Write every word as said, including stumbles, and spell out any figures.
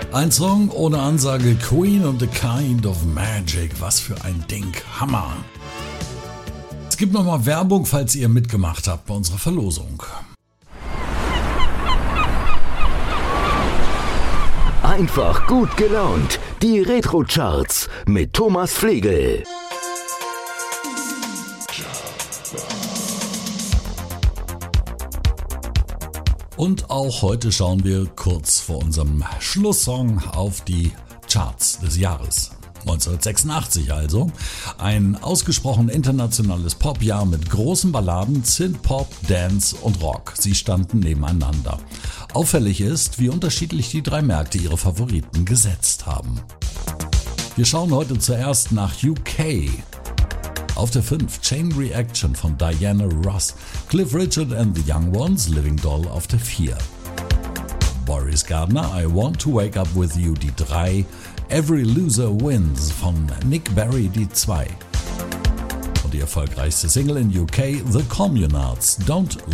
Ein Song ohne Ansage, Queen und the Kind of Magic. Was für ein Ding. Hammer. Es gibt nochmal Werbung, falls ihr mitgemacht habt bei unserer Verlosung. Einfach gut gelaunt. Die Retro-Charts mit Thomas Flegel. Und auch heute schauen wir kurz vor unserem Schlusssong auf die Charts des Jahres. neunzehnhundertsechsundachtzig also. Ein ausgesprochen internationales Popjahr mit großen Balladen, Synthpop, Dance und Rock. Sie standen nebeneinander. Auffällig ist, wie unterschiedlich die drei Märkte ihre Favoriten gesetzt haben. Wir schauen heute zuerst nach U K. Auf der fünf Chain Reaction von Diana Ross, Cliff Richard and the Young Ones, Living Doll auf der vier. Boris Gardner, I Want to Wake Up With You die drei, Every Loser Wins von Nick Berry die zwei. Und die erfolgreichste Single in U K, The Communards, Don't